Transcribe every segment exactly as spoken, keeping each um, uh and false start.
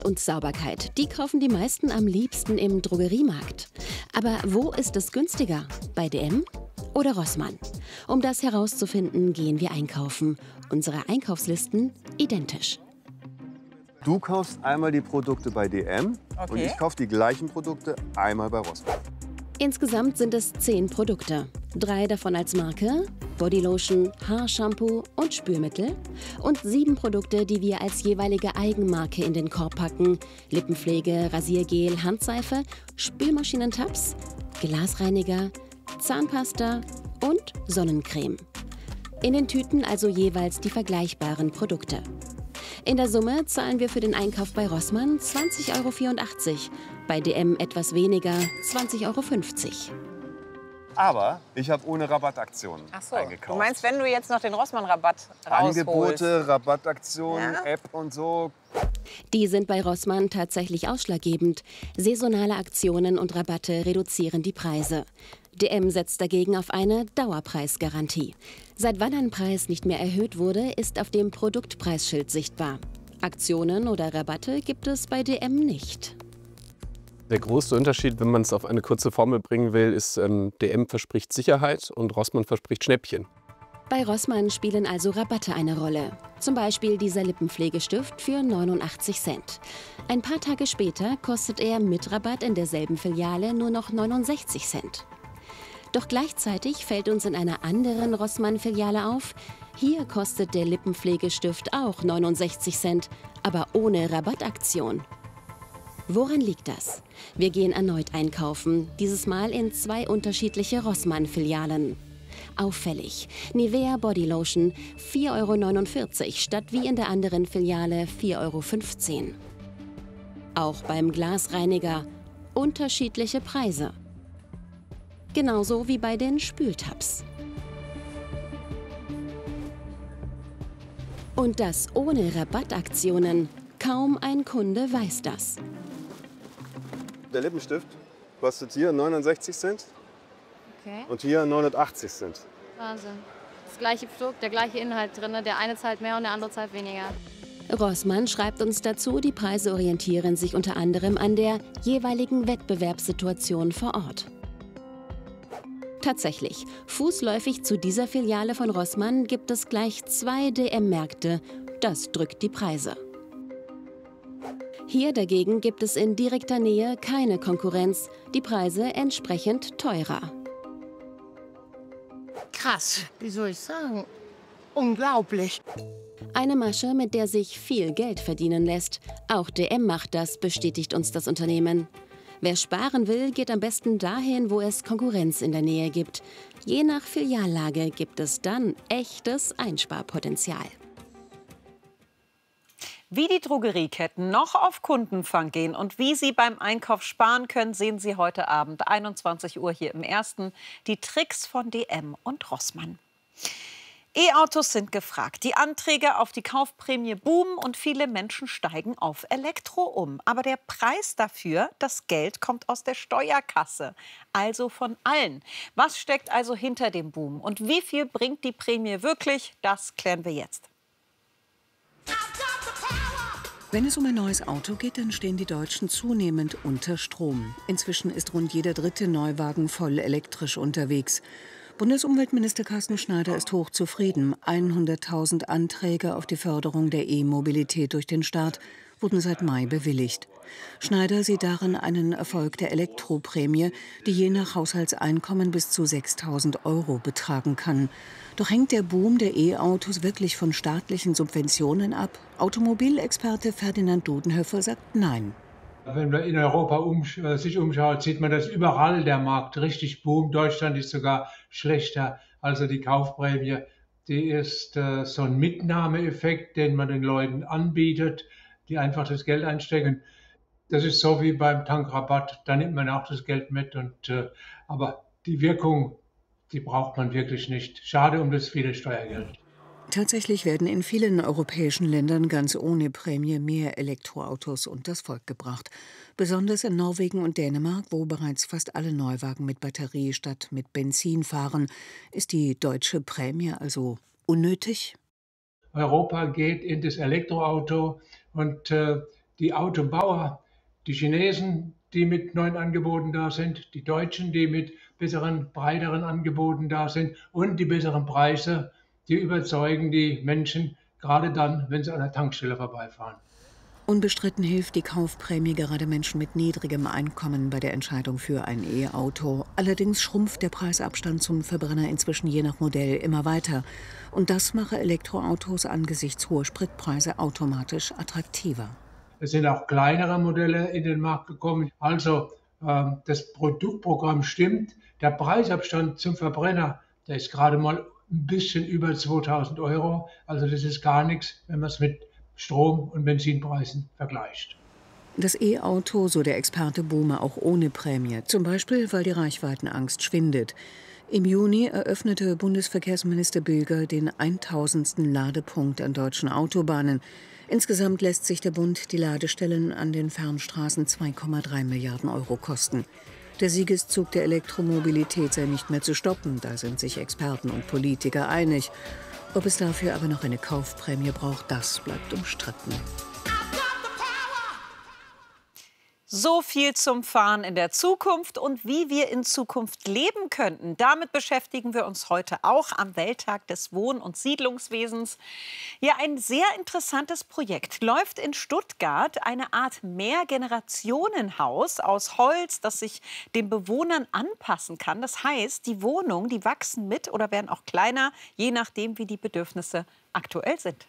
Und Sauberkeit, die kaufen die meisten am liebsten im Drogeriemarkt. Aber wo ist es günstiger? Bei D M oder Rossmann? Um das herauszufinden, gehen wir einkaufen. Unsere Einkaufslisten identisch. Du kaufst einmal die Produkte bei D M Okay. und ich kaufe die gleichen Produkte einmal bei Rossmann. Insgesamt sind es zehn Produkte. Drei davon als Marke, Bodylotion, Haarshampoo und Spülmittel. Und sieben Produkte, die wir als jeweilige Eigenmarke in den Korb packen. Lippenpflege, Rasiergel, Handseife, Spülmaschinentabs, Glasreiniger, Zahnpasta und Sonnencreme. In den Tüten also jeweils die vergleichbaren Produkte. In der Summe zahlen wir für den Einkauf bei Rossmann zwanzig Euro vierundachtzig, bei D M etwas weniger, zwanzig Euro fünfzig. Aber ich habe ohne Rabattaktionen Ach so. eingekauft. Du meinst, wenn du jetzt noch den Rossmann-Rabatt rausholst? Angebote, Rabattaktionen, Ja? App und so. Die sind bei Rossmann tatsächlich ausschlaggebend. Saisonale Aktionen und Rabatte reduzieren die Preise. D M setzt dagegen auf eine Dauerpreisgarantie. Seit wann ein Preis nicht mehr erhöht wurde, ist auf dem Produktpreisschild sichtbar. Aktionen oder Rabatte gibt es bei D M nicht. Der größte Unterschied, wenn man es auf eine kurze Formel bringen will, ist, ähm, D M verspricht Sicherheit und Rossmann verspricht Schnäppchen. Bei Rossmann spielen also Rabatte eine Rolle. Zum Beispiel dieser Lippenpflegestift für neunundachtzig Cent. Ein paar Tage später kostet er mit Rabatt in derselben Filiale nur noch neunundsechzig Cent. Doch gleichzeitig fällt uns in einer anderen Rossmann-Filiale auf, hier kostet der Lippenpflegestift auch neunundsechzig Cent, aber ohne Rabattaktion. Woran liegt das? Wir gehen erneut einkaufen, dieses Mal in zwei unterschiedliche Rossmann-Filialen. Auffällig, Nivea Bodylotion vier Euro neunundvierzig statt wie in der anderen Filiale vier Euro fünfzehn. Auch beim Glasreiniger unterschiedliche Preise. Genauso wie bei den Spültabs. Und das ohne Rabattaktionen. Kaum ein Kunde weiß das. Der Lippenstift kostet hier neunundsechzig Cent Okay, und hier neunundachtzig Cent. Wahnsinn. Das gleiche Produkt, der gleiche Inhalt drin. Der eine zahlt mehr und der andere zahlt weniger. Rossmann schreibt uns dazu, die Preise orientieren sich unter anderem an der jeweiligen Wettbewerbssituation vor Ort. Tatsächlich, fußläufig zu dieser Filiale von Rossmann gibt es gleich zwei D M-Märkte. Das drückt die Preise. Hier dagegen gibt es in direkter Nähe keine Konkurrenz, die Preise entsprechend teurer. Krass, wie soll ich sagen? Unglaublich. Eine Masche, mit der sich viel Geld verdienen lässt. Auch D M macht das, bestätigt uns das Unternehmen. Wer sparen will, geht am besten dahin, wo es Konkurrenz in der Nähe gibt. Je nach Filiallage gibt es dann echtes Einsparpotenzial. Wie die Drogerieketten noch auf Kundenfang gehen und wie Sie beim Einkauf sparen können, sehen Sie heute Abend, einundzwanzig Uhr hier im Ersten, die Tricks von D M und Rossmann. E-Autos sind gefragt. Die Anträge auf die Kaufprämie boomen und viele Menschen steigen auf Elektro um. Aber der Preis dafür, das Geld kommt aus der Steuerkasse, also von allen. Was steckt also hinter dem Boom und wie viel bringt die Prämie wirklich? Das klären wir jetzt. Wenn es um ein neues Auto geht, dann stehen die Deutschen zunehmend unter Strom. Inzwischen ist rund jeder dritte Neuwagen voll elektrisch unterwegs. Bundesumweltminister Carsten Schneider ist hochzufrieden. hunderttausend Anträge auf die Förderung der E-Mobilität durch den Staat wurden seit Mai bewilligt. Schneider sieht darin einen Erfolg der Elektroprämie, die je nach Haushaltseinkommen bis zu sechstausend Euro betragen kann. Doch hängt der Boom der E-Autos wirklich von staatlichen Subventionen ab? Automobilexperte Ferdinand Dudenhöfer sagt nein. Wenn man in Europa um, äh, sich umschaut, sieht man, dass überall der Markt richtig boomt. Deutschland ist sogar schlechter. Also die Kaufprämie, die ist äh, so ein Mitnahmeeffekt, den man den Leuten anbietet, die einfach das Geld einstecken. Das ist so wie beim Tankrabatt, da nimmt man auch das Geld mit. Und, äh, aber die Wirkung, die braucht man wirklich nicht. Schade um das viele Steuergeld. Tatsächlich werden in vielen europäischen Ländern ganz ohne Prämie mehr Elektroautos unters Volk gebracht. Besonders in Norwegen und Dänemark, wo bereits fast alle Neuwagen mit Batterie statt mit Benzin fahren. Ist die deutsche Prämie also unnötig? Europa geht in das Elektroauto und äh, die Autobauer, die Chinesen, die mit neuen Angeboten da sind, die Deutschen, die mit besseren, breiteren Angeboten da sind und die besseren Preise, die überzeugen die Menschen, gerade dann, wenn sie an der Tankstelle vorbeifahren. Unbestritten hilft die Kaufprämie gerade Menschen mit niedrigem Einkommen bei der Entscheidung für ein E-Auto. Allerdings schrumpft der Preisabstand zum Verbrenner inzwischen je nach Modell immer weiter. Und das mache Elektroautos angesichts hoher Spritpreise automatisch attraktiver. Es sind auch kleinere Modelle in den Markt gekommen. Also äh, das Produktprogramm stimmt. Der Preisabstand zum Verbrenner, der ist gerade mal ein bisschen über zweitausend Euro. Also das ist gar nichts, wenn man es mit Strom- und Benzinpreisen vergleicht. Das E-Auto, so der Experte, boome auch ohne Prämie. Zum Beispiel, weil die Reichweitenangst schwindet. Im Juni eröffnete Bundesverkehrsminister Bilger den tausendsten Ladepunkt an deutschen Autobahnen. Insgesamt lässt sich der Bund die Ladestellen an den Fernstraßen zwei Komma drei Milliarden Euro kosten. Der Siegeszug der Elektromobilität sei nicht mehr zu stoppen, da sind sich Experten und Politiker einig. Ob es dafür aber noch eine Kaufprämie braucht, das bleibt umstritten. So viel zum Fahren in der Zukunft und wie wir in Zukunft leben könnten. Damit beschäftigen wir uns heute auch am Welttag des Wohn- und Siedlungswesens. Ja, ein sehr interessantes Projekt läuft in Stuttgart. Eine Art Mehrgenerationenhaus aus Holz, das sich den Bewohnern anpassen kann. Das heißt, die Wohnungen, die wachsen mit oder werden auch kleiner, je nachdem, wie die Bedürfnisse aktuell sind.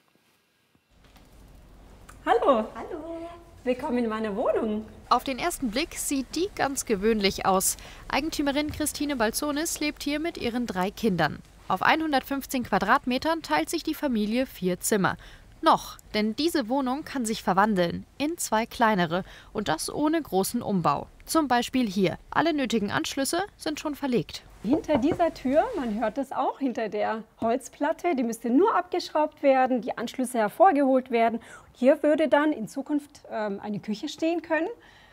Hallo. Hallo. Willkommen in meiner Wohnung. Auf den ersten Blick sieht die ganz gewöhnlich aus. Eigentümerin Christine Balzonis lebt hier mit ihren drei Kindern. Auf hundertfünfzehn Quadratmetern teilt sich die Familie vier Zimmer. Noch, denn diese Wohnung kann sich verwandeln in zwei kleinere und das ohne großen Umbau. Zum Beispiel hier. Alle nötigen Anschlüsse sind schon verlegt. Hinter dieser Tür, man hört es auch, hinter der Holzplatte, die müsste nur abgeschraubt werden, die Anschlüsse hervorgeholt werden. Hier würde dann in Zukunft ähm, eine Küche stehen können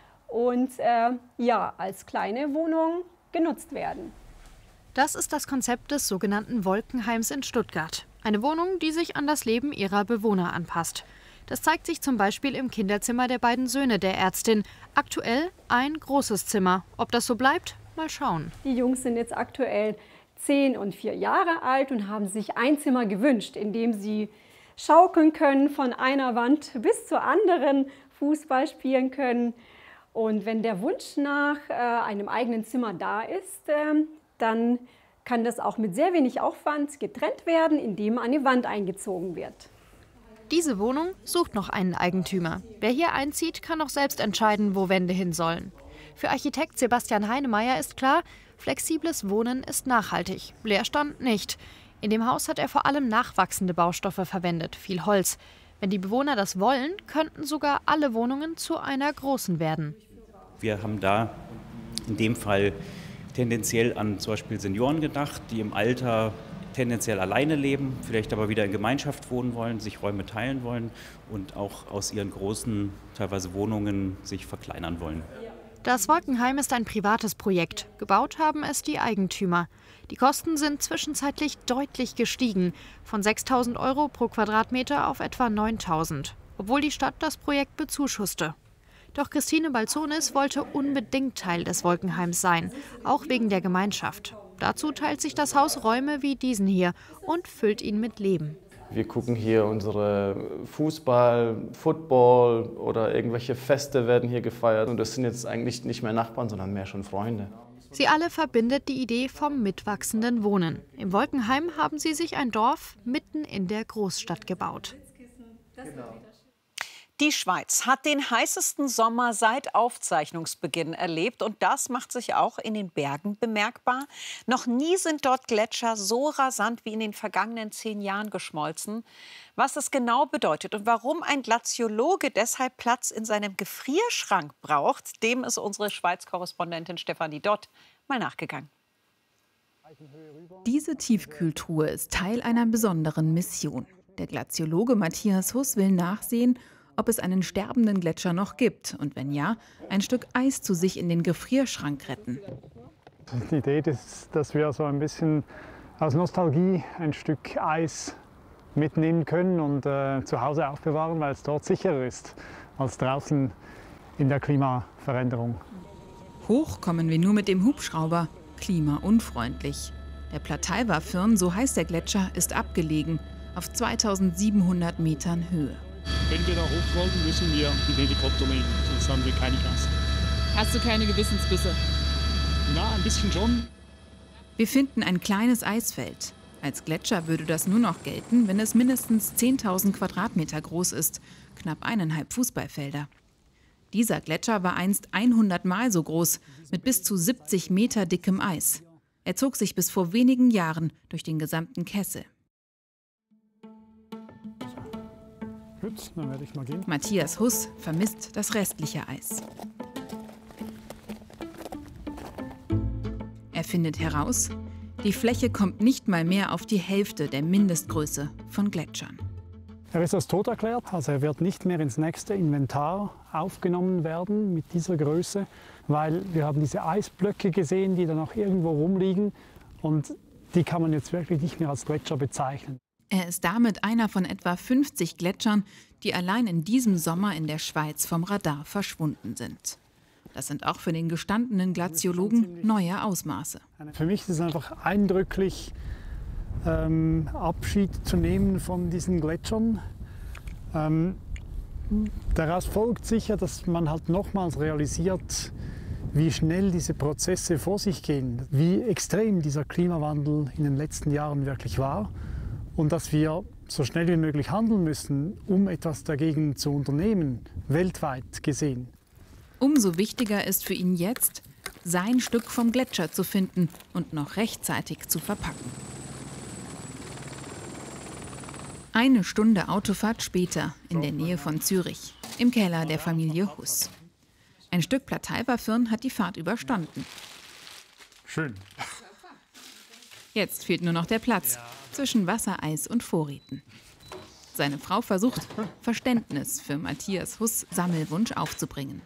und äh, ja, als kleine Wohnung genutzt werden. Das ist das Konzept des sogenannten Wolkenheims in Stuttgart. Eine Wohnung, die sich an das Leben ihrer Bewohner anpasst. Das zeigt sich zum Beispiel im Kinderzimmer der beiden Söhne der Ärztin. Aktuell ein großes Zimmer. Ob das so bleibt? Mal schauen. Die Jungs sind jetzt aktuell zehn und vier Jahre alt und haben sich ein Zimmer gewünscht, in dem sie schaukeln können von einer Wand bis zur anderen, Fußball spielen können. Und wenn der Wunsch nach äh, einem eigenen Zimmer da ist, äh, dann kann das auch mit sehr wenig Aufwand getrennt werden, indem eine Wand eingezogen wird. Diese Wohnung sucht noch einen Eigentümer. Wer hier einzieht, kann auch selbst entscheiden, wo Wände hin sollen. Für Architekt Sebastian Heinemeyer ist klar, flexibles Wohnen ist nachhaltig, Leerstand nicht. In dem Haus hat er vor allem nachwachsende Baustoffe verwendet, viel Holz. Wenn die Bewohner das wollen, könnten sogar alle Wohnungen zu einer großen werden. Wir haben da in dem Fall tendenziell an zum Beispiel Senioren gedacht, die im Alter tendenziell alleine leben, vielleicht aber wieder in Gemeinschaft wohnen wollen, sich Räume teilen wollen und auch aus ihren großen, teilweise Wohnungen, sich verkleinern wollen. Das Wolkenheim ist ein privates Projekt. Gebaut haben es die Eigentümer. Die Kosten sind zwischenzeitlich deutlich gestiegen, von sechstausend Euro pro Quadratmeter auf etwa neuntausend, obwohl die Stadt das Projekt bezuschusste. Doch Christine Balzonis wollte unbedingt Teil des Wolkenheims sein, auch wegen der Gemeinschaft. Dazu teilt sich das Haus Räume wie diesen hier und füllt ihn mit Leben. Wir gucken hier unsere Fußball, Football oder irgendwelche Feste werden hier gefeiert. Und das sind jetzt eigentlich nicht mehr Nachbarn, sondern mehr schon Freunde. Sie alle verbindet die Idee vom mitwachsenden Wohnen. Im Wolkenheim haben sie sich ein Dorf mitten in der Großstadt gebaut. Die Schweiz hat den heißesten Sommer seit Aufzeichnungsbeginn erlebt. Und das macht sich auch in den Bergen bemerkbar. Noch nie sind dort Gletscher so rasant wie in den vergangenen zehn Jahren geschmolzen. Was das genau bedeutet und warum ein Glaziologe deshalb Platz in seinem Gefrierschrank braucht, dem ist unsere Schweiz-Korrespondentin Stefanie Dott mal nachgegangen. Diese Tiefkühltruhe ist Teil einer besonderen Mission. Der Glaziologe Matthias Huss will nachsehen, ob es einen sterbenden Gletscher noch gibt und wenn ja, ein Stück Eis zu sich in den Gefrierschrank retten. Die Idee ist, dass wir so ein bisschen aus Nostalgie ein Stück Eis mitnehmen können und äh, zu Hause aufbewahren, weil es dort sicherer ist. als draußen in der Klimaveränderung. Hoch kommen wir nur mit dem Hubschrauber, klimaunfreundlich. Der Plateiva-Firn, so heißt der Gletscher, ist abgelegen, auf zweitausendsiebenhundert Metern Höhe. Wenn wir da hoch wollen, müssen wir den Helikopter nehmen, sonst haben wir keine Chance. Hast du keine Gewissensbisse? Na, ein bisschen schon. Wir finden ein kleines Eisfeld. Als Gletscher würde das nur noch gelten, wenn es mindestens zehntausend Quadratmeter groß ist, knapp eineinhalb Fußballfelder. Dieser Gletscher war einst hundert Mal so groß, mit bis zu siebzig Meter dickem Eis. Er zog sich bis vor wenigen Jahren durch den gesamten Kessel. Gut, dann werde ich mal gehen. Matthias Huss vermisst das restliche Eis. Er findet heraus, die Fläche kommt nicht mal mehr auf die Hälfte der Mindestgröße von Gletschern. Er ist als tot erklärt, also er wird nicht mehr ins nächste Inventar aufgenommen werden mit dieser Größe, weil wir haben diese Eisblöcke gesehen, die da noch irgendwo rumliegen und die kann man jetzt wirklich nicht mehr als Gletscher bezeichnen. Er ist damit einer von etwa fünfzig Gletschern, die allein in diesem Sommer in der Schweiz vom Radar verschwunden sind. Das sind auch für den gestandenen Glaziologen neue Ausmaße. Für mich ist es einfach eindrücklich, ähm, Abschied zu nehmen von diesen Gletschern. Ähm, daraus folgt sicher, dass man halt nochmals realisiert, wie schnell diese Prozesse vor sich gehen, wie extrem dieser Klimawandel in den letzten Jahren wirklich war und dass wir so schnell wie möglich handeln müssen, um etwas dagegen zu unternehmen, weltweit gesehen. Umso wichtiger ist für ihn jetzt, sein Stück vom Gletscher zu finden und noch rechtzeitig zu verpacken. Eine Stunde Autofahrt später, in der Nähe von Zürich, im Keller der Familie Huss. Ein Stück Plateiva-Firn hat die Fahrt überstanden. Schön. Jetzt fehlt nur noch der Platz zwischen Wassereis und Vorräten. Seine Frau versucht, Verständnis für Matthias Huss' Sammelwunsch aufzubringen.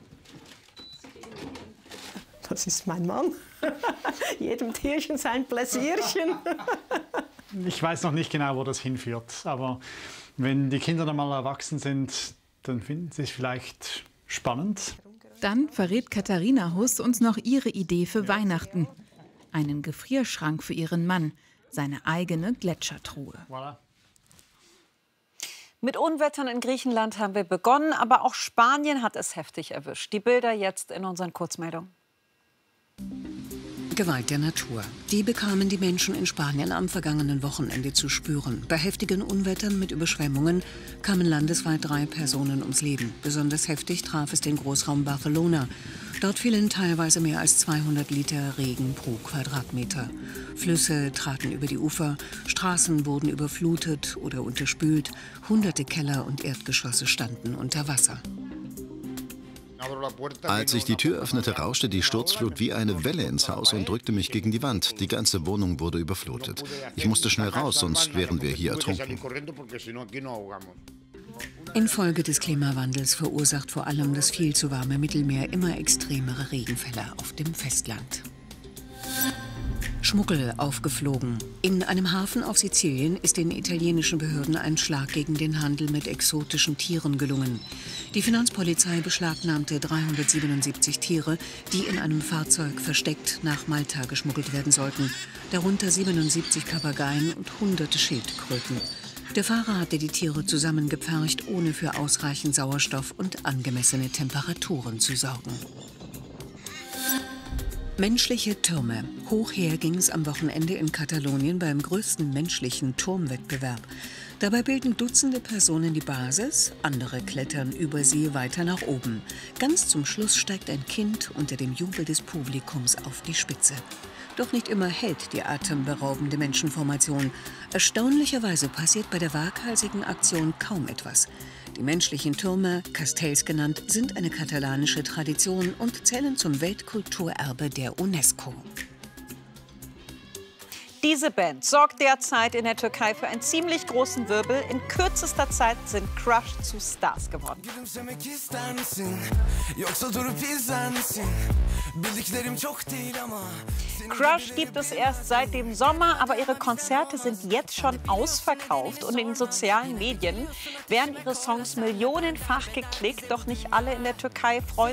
Das ist mein Mann. Jedem Tierchen sein Pläsierchen. Ich weiß noch nicht genau, wo das hinführt, aber wenn die Kinder dann mal erwachsen sind, dann finden sie es vielleicht spannend. Dann verrät Katharina Huss uns noch ihre Idee für Weihnachten. Einen Gefrierschrank für ihren Mann, seine eigene Gletschertruhe. Voilà. Mit Unwettern in Griechenland haben wir begonnen, aber auch Spanien hat es heftig erwischt. Die Bilder jetzt in unseren Kurzmeldungen. Gewalt der Natur. Die bekamen die Menschen in Spanien am vergangenen Wochenende zu spüren. Bei heftigen Unwettern mit Überschwemmungen kamen landesweit drei Personen ums Leben. Besonders heftig traf es den Großraum Barcelona. Dort fielen teilweise mehr als zweihundert Liter Regen pro Quadratmeter. Flüsse traten über die Ufer, Straßen wurden überflutet oder unterspült, hunderte Keller und Erdgeschosse standen unter Wasser. Als ich die Tür öffnete, rauschte die Sturzflut wie eine Welle ins Haus und drückte mich gegen die Wand. Die ganze Wohnung wurde überflutet. Ich musste schnell raus, sonst wären wir hier ertrunken. Infolge des Klimawandels verursacht vor allem das viel zu warme Mittelmeer immer extremere Regenfälle auf dem Festland. Schmuggel aufgeflogen. In einem Hafen auf Sizilien ist den italienischen Behörden ein Schlag gegen den Handel mit exotischen Tieren gelungen. Die Finanzpolizei beschlagnahmte dreihundertsiebenundsiebzig Tiere, die in einem Fahrzeug versteckt nach Malta geschmuggelt werden sollten. Darunter siebenundsiebzig Papageien und hunderte Schildkröten. Der Fahrer hatte die Tiere zusammengepfercht, ohne für ausreichend Sauerstoff und angemessene Temperaturen zu sorgen. Menschliche Türme. Hoch her ging es am Wochenende in Katalonien beim größten menschlichen Turmwettbewerb. Dabei bilden Dutzende Personen die Basis, andere klettern über sie weiter nach oben. Ganz zum Schluss steigt ein Kind unter dem Jubel des Publikums auf die Spitze. Doch nicht immer hält die atemberaubende Menschenformation. Erstaunlicherweise passiert bei der waghalsigen Aktion kaum etwas. Die menschlichen Türme, Castells genannt, sind eine katalanische Tradition und zählen zum Weltkulturerbe der UNESCO. Diese Band sorgt derzeit in der Türkei für einen ziemlich großen Wirbel. In kürzester Zeit sind Crush zu Stars geworden. Crush gibt es erst seit dem Sommer, aber ihre Konzerte sind jetzt schon ausverkauft und in den sozialen Medien werden ihre Songs millionenfach geklickt. Doch nicht alle in der Türkei freuen